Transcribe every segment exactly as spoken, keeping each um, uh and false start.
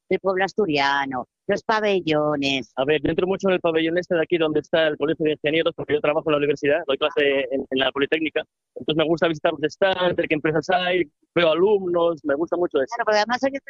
el pueblo asturiano, los pabellones. A ver, yo entro mucho en el pabellón este de aquí donde está el Colegio de Ingenieros, porque yo trabajo en la universidad, doy clase en, en la Politécnica, entonces me gusta visitar los stands, ver qué empresas hay, veo alumnos, me gusta mucho eso. Claro, porque además hoy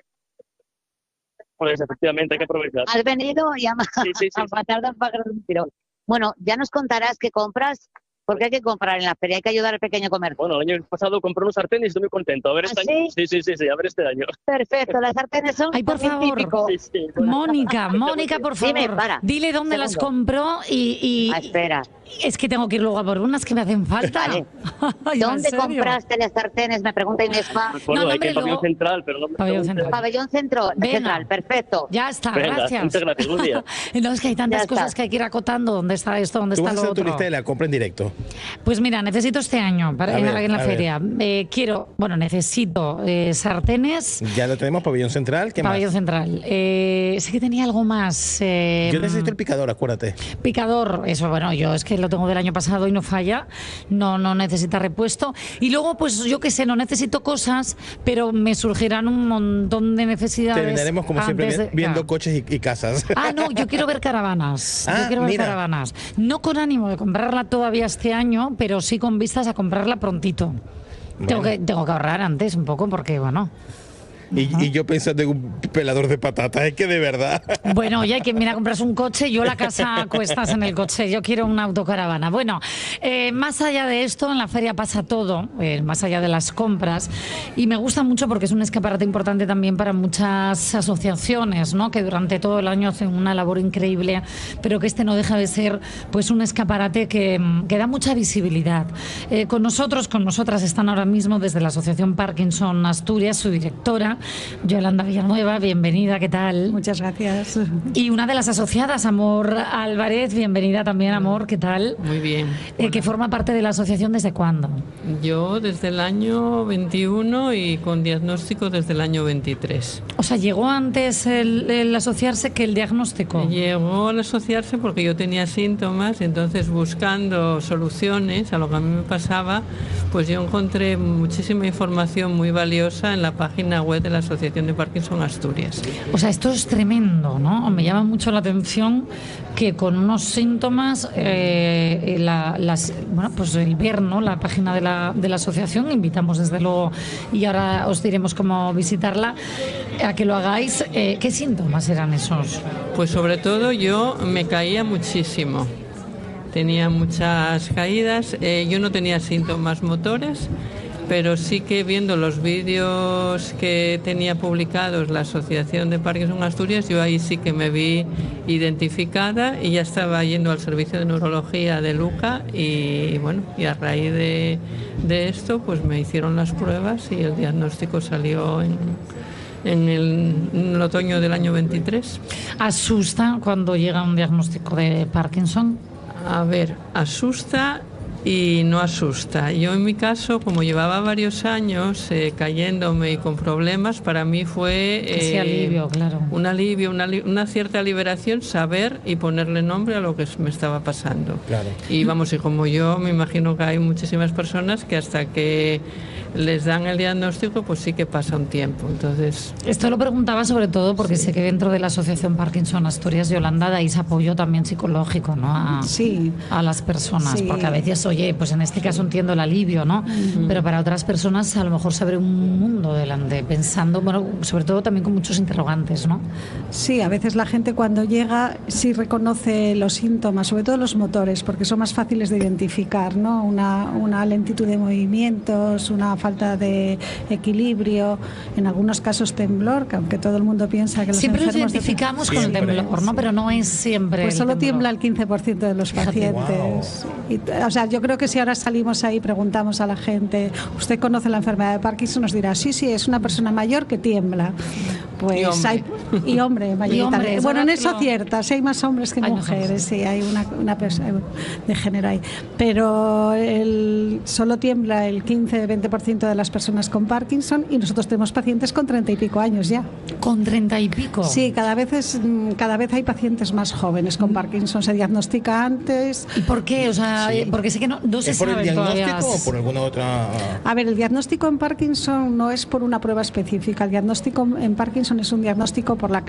Pues efectivamente, hay que aprovechar. has venido y a, Sí, sí, sí. a matar dos pájaros de un tiro. Bueno, ya nos contarás qué compras, porque hay que comprar en la feria, hay que ayudar al pequeño comercio. Bueno, el año pasado compré unos sartenes y estoy muy contento. A ver ¿Ah, este sí? año. Sí, sí, sí, sí, a ver este año. Perfecto, las sartenes son Ay, por también favor. típico. Sí, sí, bueno. Mónica, Mónica, por favor, Dime, para. dile dónde las Segundo. compró y, y- Ah, espera. es que tengo que ir luego a por unas que me hacen falta. Vale. Ay, ¿en ¿Dónde serio? compraste las sartenes? Me pregunta Inespa. Bueno, no, hay que hombre, ir pabellón luego- central, pero no me Pabellón preguntes. central. Pabellón centro, Venga. central, perfecto. Ya está, Venga, gracias. muchas gracias, buen día. No, es que hay tantas Ya está. cosas que hay que ir acotando. ¿Dónde está esto? ¿Dónde Tú está vas a lo hacer tu otro? lista de la compra en directo. Pues mira, necesito este año para A en, ver, la- en la a ver. feria. Eh, quiero, bueno, necesito eh, sartenes, Ya lo tenemos, pabellón central. ¿Qué pabellón más? central. Eh, sé que tenía algo más. eh, Yo necesito el picador, acuérdate. Picador, eso, bueno, yo es que lo tengo del año pasado y no falla, no, no necesita repuesto. Y luego, pues yo qué sé, no necesito cosas, pero me surgirán un montón de necesidades. Terminaremos como siempre antes de- vi- viendo claro. coches y, y casas. Ah, no, yo quiero ver caravanas. Ah, yo quiero ver mira. caravanas. No con ánimo de comprarla todavía este año, pero sí con vistas a comprarla prontito. Tengo, Bueno. que, tengo que ahorrar antes un poco porque, bueno. Y, y yo pensando en un pelador de patatas, es que de verdad. Bueno, oye, hay que mira, compras un coche, yo la casa a cuestas en el coche, yo quiero una autocaravana. Bueno, eh, más allá de esto, en la feria pasa todo, eh, más allá de las compras, y me gusta mucho porque es un escaparate importante también para muchas asociaciones, ¿no? Que durante todo el año hacen una labor increíble, pero que este no deja de ser pues un escaparate que, que da mucha visibilidad. Eh, con nosotros, con nosotras están ahora mismo desde la Asociación Parkinson Asturias, su directora, Yolanda Villanueva, bienvenida, ¿qué tal? Muchas gracias. Y una de las asociadas, Amor Álvarez, bienvenida también, Amor, ¿qué tal? Muy bien. Eh, que forma parte de la asociación ¿desde cuándo? Yo desde el año veintiuno y con diagnóstico desde el año veintitrés. O sea, ¿llegó antes el, el asociarse que el diagnóstico? Llegó al asociarse porque yo tenía síntomas y entonces buscando soluciones a lo que a mí me pasaba, pues yo encontré muchísima información muy valiosa en la página web de la Asociación de Parkinson Asturias. O sea, esto es tremendo, ¿no? Me llama mucho la atención que con unos síntomas, eh, la, las, bueno, pues el ver, ¿no? La página de la, de la asociación, invitamos desde luego, y ahora os diremos cómo visitarla, a que lo hagáis. Eh, ¿Qué síntomas eran esos? Pues sobre todo yo me caía muchísimo. Tenía muchas caídas, eh, yo no tenía síntomas motores, pero sí que viendo los vídeos que tenía publicados la Asociación de Parkinson Asturias, yo ahí sí que me vi identificada y ya estaba yendo al servicio de neurología de Luca y bueno, y a raíz de, de esto pues me hicieron las pruebas y el diagnóstico salió en, en, el, en el otoño del año veintitrés. ¿Asusta cuando llega un diagnóstico de Parkinson? A ver, asusta y no asusta. Yo en mi caso, como llevaba varios años eh, cayéndome y con problemas, para mí fue Ese eh, alivio, claro. un alivio, una, li- una cierta liberación, saber y ponerle nombre a lo que me estaba pasando. Claro. Y vamos, y como yo, me imagino que hay muchísimas personas que hasta que les dan el diagnóstico, pues sí que pasa un tiempo. Entonces, Esto lo preguntaba sobre todo porque sé que dentro de la Asociación Parkinson Asturias, Yolanda, dais apoyo también psicológico, ¿no? A, Sí. a las personas, Sí. porque a veces, oye, pues en este caso entiendo el alivio, ¿no? Pero para otras personas a lo mejor se abre un mundo delante, pensando, bueno, sobre todo también con muchos interrogantes, ¿no? Sí, a veces la gente cuando llega sí reconoce los síntomas, sobre todo los motores, porque son más fáciles de identificar, ¿no? Una, una lentitud de movimientos, una falta de equilibrio, en algunos casos temblor, que aunque todo el mundo piensa que los Siempre lo enfermos de- identificamos con el Siempre. temblor, ¿no? Pero no es siempre. Pues el solo temblor. tiembla el quince por ciento de los Fíjate. pacientes. Y, o sea, yo creo que si ahora salimos ahí y preguntamos a la gente, ¿usted conoce la enfermedad de Parkinson? Nos dirá, sí, sí, es una persona mayor que tiembla. Pues Y hombre. hay y hombre, mayoritariamente. hombres, Bueno, en ahora eso que lo- aciertas, hay más hombres que Hay más mujeres, hombres. sí, hay una, una persona de género ahí. Pero el, solo tiembla el quince veinte por ciento de las personas con Parkinson y nosotros tenemos pacientes con treinta y pico años ya. Con treinta y pico. Sí, cada vez es, mm, cada vez hay pacientes más jóvenes con Parkinson, se diagnostica antes. ¿Y por qué? O sea, Sí. porque sé que no, no se ¿Es por el sabe diagnóstico todavía. o por alguna otra...? A ver, el diagnóstico en Parkinson no es por una prueba específica. El diagnóstico en Parkinson es un diagnóstico por la